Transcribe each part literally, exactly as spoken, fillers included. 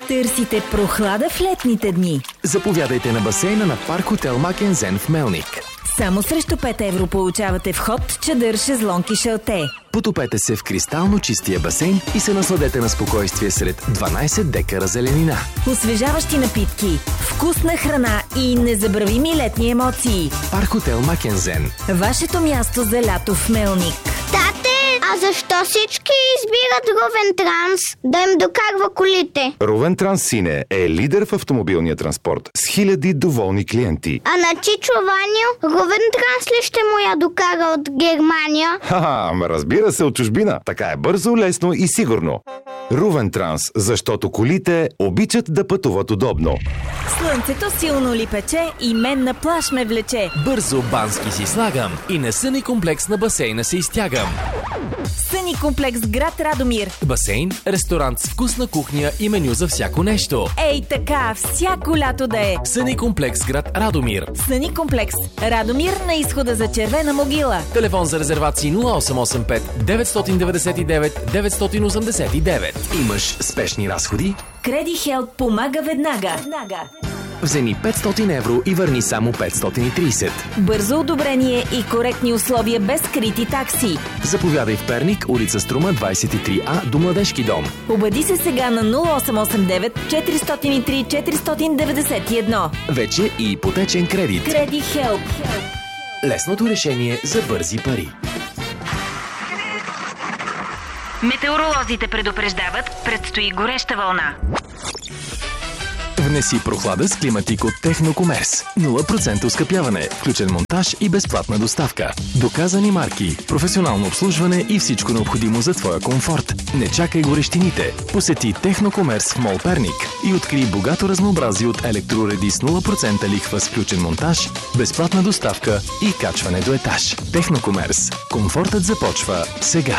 Търсите прохлада в летните дни? Заповядайте на басейна на Парк Хотел Макензен в Мелник. Само срещу пет евро получавате вход, чадър, шезлонг и шалте. Потопете се в кристално чистия басейн и се насладете на спокойствие сред дванайсет декара зеленина. Освежаващи напитки, вкусна храна и незабравими летни емоции. Парк Хотел Макензен. Вашето място за лято в Мелник. Тате, а защо всички избират Рувен Транс да им докарва колите? Рувен Транс Сине е лидер в автомобилния транспорт с хиляди доволни клиенти. А на Чичо Ваню Рувен Транс ли ще му я докара от Германия? Ха-ха, ама разбира се, от чужбина. Така е бързо, лесно и сигурно. Рувен Транс, защото колите обичат да пътуват удобно. Слънцето силно ли пече и мен на плаж ме влече. Бързо бански си слагам и на съни комплекс на басейна се изтягам. Съни комплекс град Радомир. Басейн, ресторант с вкусна кухня и меню за всяко нещо. Ей така, всяко лято да е. Съни комплекс град Радомир. Съни комплекс Радомир на изхода за Червена могила. Телефон за резервации нула осем осем пет девет девет девет девет осем девет. Имаш спешни разходи? Креди Хелп помага веднага. Вземи петстотин евро и върни само петстотин и трийсет. Бързо одобрение и коректни условия без скрити такси. Заповядай в Перник, улица Струма двайсет и три А до Младежки дом. Обади се сега на нула осем осем девет четиристотин и три четиристотин деветдесет и едно. Вече и ипотечен кредит. Креди Хелп. Лесното решение за бързи пари. Метеоролозите предупреждават, предстои гореща вълна. Внеси прохлада с климатик от Технокомерс. нула процента оскъпяване, включен монтаж и безплатна доставка. Доказани марки, професионално обслужване и всичко необходимо за твоя комфорт. Не чакай горещините. Посети Технокомерс в Мол Перник и открий богато разнообразие от електроуреди с нула процента лихва с включен монтаж, безплатна доставка и качване до етаж. Технокомерс. Комфортът започва сега.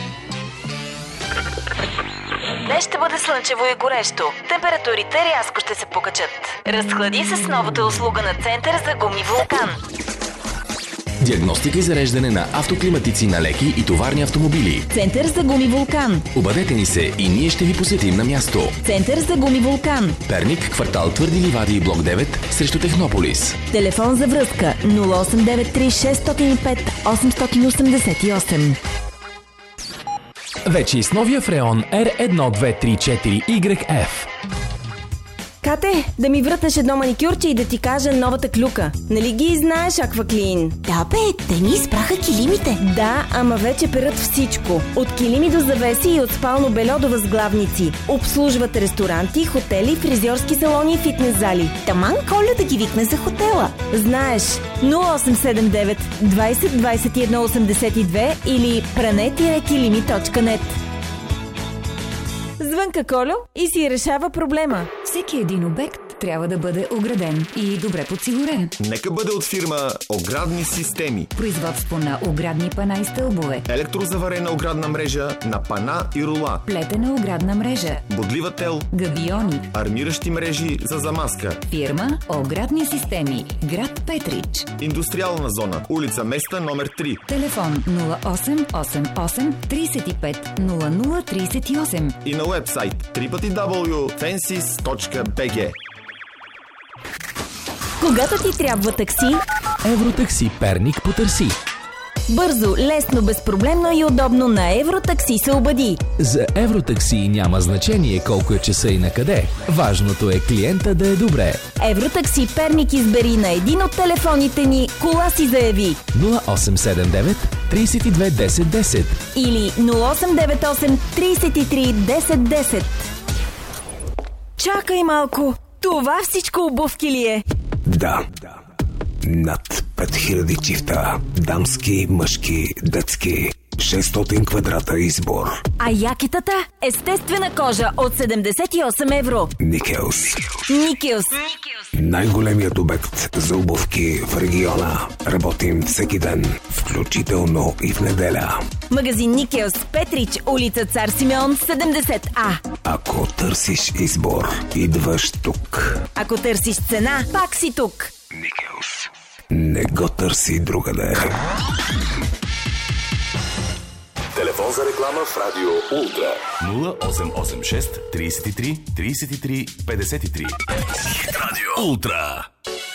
Днес ще бъде слънчево и горещо. Температурите рязко ще се покачат. Разхлади се с новата услуга на Център за гуми Вулкан. Диагностика и зареждане на автоклиматици на леки и товарни автомобили. Център за гуми Вулкан. Обадете ни се и ние ще ви посетим на място. Център за гуми Вулкан. Перник, квартал Твърди ливади, блок девет, срещу Технополис. Телефон за връзка нула осем девет три шест зero пет осем осем осем. Вече и с новия Фреон Р едно две три четири уай еф. Кате, да ми вратнеш едно маникюрче и да ти кажа новата клюка. Нали ги знаеш, Акваклин? Да бе, те ми изпраха килимите. Да, ама вече перат всичко. От килими до завеси и от спално бельо до възглавници. Обслужват ресторанти, хотели, фризьорски салони и фитнес зали. Таман Коля да ги викне за хотела. Знаеш, нула осем седем девет двайсет двайсет и едно осемдесет и две или пране килими точка нет. Звънка Колю и си решава проблема. Всеки един обект трябва да бъде ограден и добре подсигурен. Нека бъде от фирма Оградни системи. Производство на оградни пана и стълбове. Електрозаварена оградна мрежа на пана и рула. Плетена оградна мрежа. Бодлива тел. Габиони. Армиращи мрежи за замазка. Фирма Оградни системи. Град Петрич. Индустриална зона. Улица Места номер три. Телефон нула осем осем осем три пет нула нула три осем. И на уебсайт дабъл ю дабъл ю точка фенсис точка би джи. Когато ти трябва такси, Евротакси Перник потърси. бързо, лесно, безпроблемно и удобно на Евротакси се обади. За Евротакси няма значение колко е часа и на къде. Важното е клиента да е добре. Евротакси Перник избери на един от телефоните ни, кола си заяви. нула осем седем девет трийсет и две десет десет Или нула осем девет осем трийсет и три десет десет. Чакай малко, това всичко обувки ли е? Да. Над пет хиляди чифта. Дамски, мъжки, детски. шестстотин квадрата избор. А якетата? Естествена кожа от седемдесет и осем евро. Никелс. Никелс. Най-големият обект за обувки в региона. Работим всеки ден, включително и в неделя. Магазин Никелс, Петрич, улица Цар Симеон, седемдесет А. Ако търсиш избор, идваш тук. Ако търсиш цена, пак си тук. Никелс. Не го търси другаде. Телефон Телефон за реклама в Радио Ултра нула осем осем шест трийсет и три трийсет и три петдесет и три. Радио Ултра.